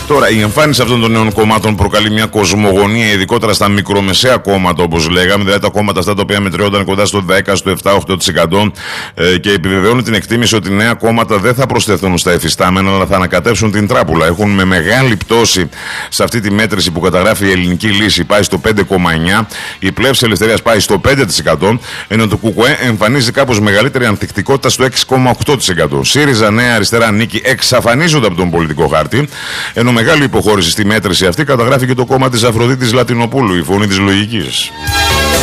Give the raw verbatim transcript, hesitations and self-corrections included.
Τώρα, η εμφάνιση αυτών των νέων κομμάτων προκαλεί μια κοσμογονία, ειδικότερα στα μικρομεσαία κόμματα, όπως λέγαμε, δηλαδή τα κόμματα αυτά τα οποία μετριόνταν κοντά στο δέκα, στο επτά οκτώ τοις εκατό ε, και επιβεβαιώνουν την εκτίμηση ότι νέα κόμματα δεν θα προσθεθούν στα εφιστάμενα, αλλά θα ανακατεύσουν την τράπουλα. Έχουν με μεγάλη πτώση σε αυτή τη μέτρηση που καταγράφει η Ελληνική Λύση, πάει στο πέντε κόμμα εννιά, η Πλεύση Ελευθερίας πάει στο πέντε τοις εκατό, ενώ το ΚΚΕ εμφανίζει κάπως μεγαλύτερη ανθεκτικότητα στο έξι κόμμα οκτώ τοις εκατό. ΣΥΡΙΖΑ, Νέα Αριστερά, Νίκη εξαφανίζονται από τον πολιτικό χάρτη, ενώ μεγάλη υποχώρηση στη μέτρηση αυτή καταγράφει και το κόμμα της Αφροδίτης Λατινοπούλου, η Φωνή της Λογικής.